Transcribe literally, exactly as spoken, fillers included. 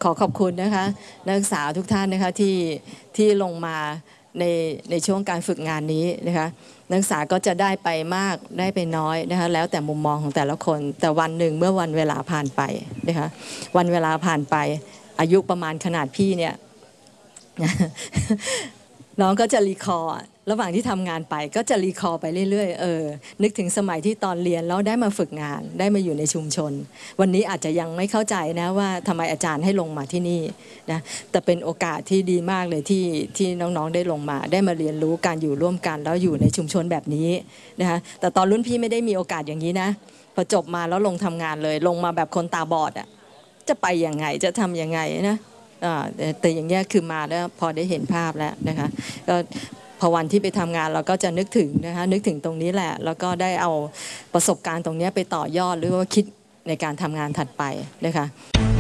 ขอขอบคุณนะคะนักศึกษาทุกท่านนะคะที่ที่ลงมาในในช่วงการฝึกงานนี้นะคะนักศึกษาก็จะได้ไปมากได้ไปน้อยนะคะแล้วแต่มุมมองของแต่ละคนแต่วันหนึ่งเมื่อวันเวลาผ่านไปนะคะวันเวลาผ่านไปอายุประมาณขนาดพี่เนี่ยน้องก็จะรีคอร์ระหว่างที่ทำงานไปก็จะรีคอร์ไปเรื่อยๆเออนึกถึงสมัยที่ตอนเรียนแล้วได้มาฝึกงานได้มาอยู่ในชุมชนวันนี้อาจจะยังไม่เข้าใจนะว่าทำไมอาจารย์ให้ลงมาที่นี่นะแต่เป็นโอกาสที่ดีมากเลยที่ที่น้องๆได้ลงมาได้มาเรียนรู้การอยู่ร่วมกันแล้วอยู่ในชุมชนแบบนี้นะคะแต่ตอนรุ่นพี่ไม่ได้มีโอกาสอย่างนี้นะพอจบมาแล้วลงทำงานเลยลงมาแบบคนตาบอดอ่ะจะไปยังไงจะทำยังไงนะแต่อย่างเงี้ยคือมาแล้วพอได้เห็นภาพแล้วนะคะก็พอวันที่ไปทำงานเราก็จะนึกถึงนะคะนึกถึงตรงนี้แหละแล้วก็ได้เอาประสบการณ์ตรงนี้ไปต่อยอดหรือว่าคิดในการทำงานถัดไปนะคะ